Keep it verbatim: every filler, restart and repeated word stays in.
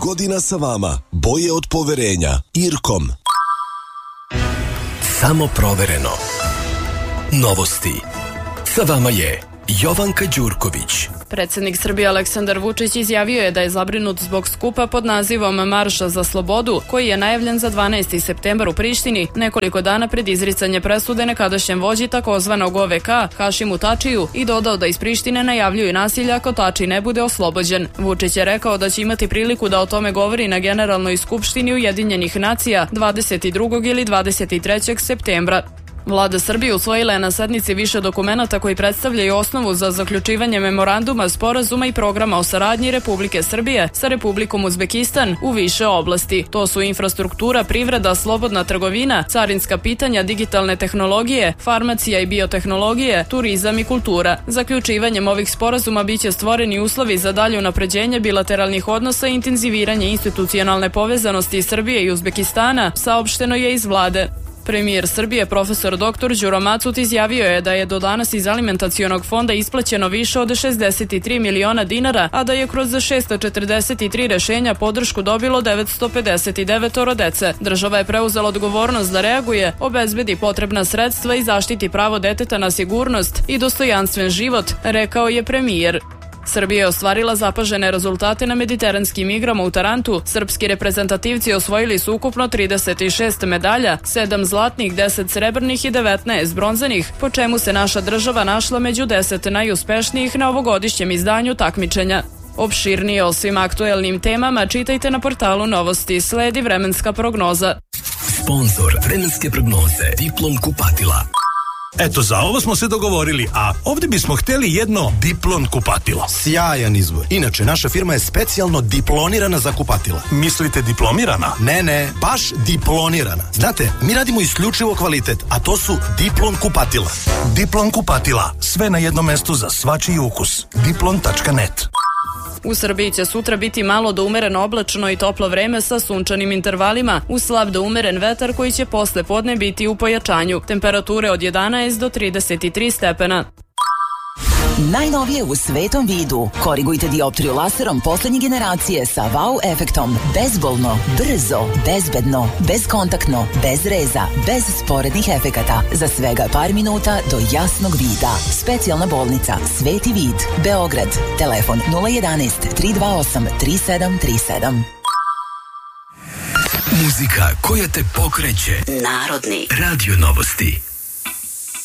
godina sa vama. Boje od poverenja. Irkom. Samo provereno. Novosti. Sa vama je Jovanka Đurković. Predsednik Srbije Aleksandar Vučić izjavio je da je zabrinut zbog skupa pod nazivom Marša za slobodu, koji je najavljen za dvanaesti septembar u Prištini, nekoliko dana pred izricanje presude nekadašnjem vođi takozvanog O V K Hašimu Tačiju, i dodao da iz Prištine najavljuju nasilje ako Tači ne bude oslobođen. Vučić je rekao da će imati priliku da o tome govori na Generalnoj skupštini Ujedinjenih nacija dvadeset drugog ili dvadeset trećeg septembra. Vlada Srbije usvojila je na sednici više dokumenata koji predstavljaju osnovu za zaključivanje memoranduma, sporazuma i programa o saradnji Republike Srbije sa Republikom Uzbekistan u više oblasti. To su infrastruktura, privreda, slobodna trgovina, carinska pitanja, digitalne tehnologije, farmacija i biotehnologije, turizam i kultura. Zaključivanjem ovih sporazuma biće stvoreni uslovi za dalje unapređenje bilateralnih odnosa i intenziviranje institucionalne povezanosti Srbije i Uzbekistana, saopšteno je iz vlade. Premijer Srbije, profesor doktor Đuro Macut, izjavio je da je do danas iz alimentacionog fonda isplaćeno više od šezdeset tri miliona dinara, a da je kroz šesto četrdeset tri rešenja podršku dobilo devetsto pedeset devet dece. Država je preuzela odgovornost da reaguje, obezbedi potrebna sredstva i zaštiti pravo deteta na sigurnost i dostojanstven život, rekao je premijer. Srbija je ostvarila zapažene rezultate na mediteranskim igrama u Tarantu. Srpski reprezentativci osvojili su ukupno trideset šest medalja, sedam zlatnih, deset srebrnih i devetnaest bronzanih, po čemu se naša država našla među deset najuspešnijih na ovogodišnjem izdanju takmičenja. Opširnije o svim aktuelnim temama čitajte na portalu Novosti. Sledi vremenska prognoza. Sponzor vremenske prognoze Diplom kupatila. Eto, za ovo smo se dogovorili, a ovdje bismo htjeli jedno Diplon kupatilo. Sjajan izbor. Inače, naša firma je specijalno diplonirana za kupatila. Mislite diplomirana? Ne, ne, baš diplonirana. Znate, mi radimo isključivo kvalitet, a to su Diplon kupatila. Diplon kupatila. Sve na jednom mestu za svačiji ukus. diplon tačka net. U Srbiji će sutra biti malo do umereno oblačno i toplo vreme sa sunčanim intervalima, uz slab do umeren vetar koji će posle podne biti u pojačanju. Temperature od jedanaest do trideset tri stepena. Najnovije u svetom vidu. Korigujte dioptriju laserom poslednje generacije sa wow efektom. Bezbolno, brzo, bezbedno, bezkontaktno, bez reza, bez sporednih efekata. Za svega par minuta do jasnog vida. Specijalna bolnica Sveti vid, Beograd. Telefon nula jedanaest tri dva osam tri sedam tri sedam. Muzika koja te pokreće. Narodni Radio Novosti.